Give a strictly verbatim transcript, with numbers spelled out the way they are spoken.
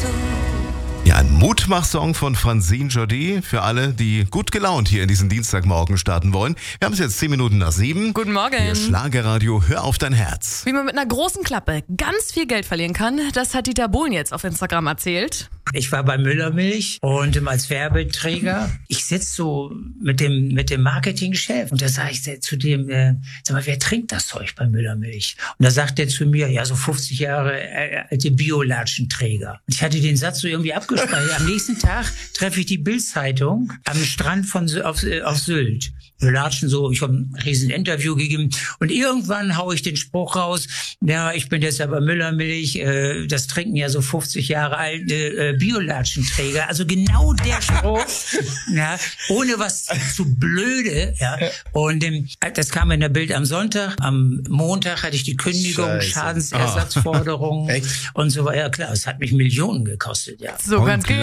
Ja, ein Mutmach-Song von Francine Jordi für alle, die gut gelaunt hier in diesen Dienstagmorgen starten wollen. Wir haben es jetzt zehn Minuten nach sieben. Guten Morgen. Hier Schlagerradio, hör auf dein Herz. Wie man mit einer großen Klappe ganz viel Geld verlieren kann, das hat Dieter Bohlen jetzt auf Instagram erzählt. Ich war bei Müllermilch und als Werbeträger. Ich sitze so mit dem mit dem Marketingchef und da sage ich zu dem, äh, sag mal, wer trinkt das Zeug bei Müllermilch? Und da sagt er zu mir, ja, so fünfzig Jahre äh, alte Biolatschenträger. Und ich hatte den Satz so irgendwie abgespeichert. Am nächsten Tag treffe ich die Bild-Zeitung am Strand von auf, äh, auf Sylt. Wir latschen so, ich habe ein riesen Interview gegeben und irgendwann haue ich den Spruch raus, ja, ich bin jetzt aber Müllermilch, äh, das trinken ja so fünfzig Jahre alte äh, Biolatschenträger, also genau der Spruch, ja, ohne was zu blöde, ja. Und ähm, das kam in der Bild am Sonntag, am Montag hatte ich die Kündigung, Scheiße. Schadensersatzforderung Echt? und so weiter. Ja klar, es hat mich Millionen gekostet, ja. So ganz